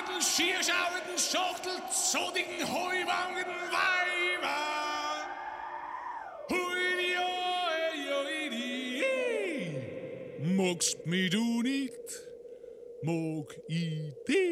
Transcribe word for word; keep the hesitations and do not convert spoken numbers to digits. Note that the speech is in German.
schauenden, schierschauenden, schachtelzodigen, heuwangenden Weiber. Hui, oi, oi, di. Magst mich du nicht, mag ich dich.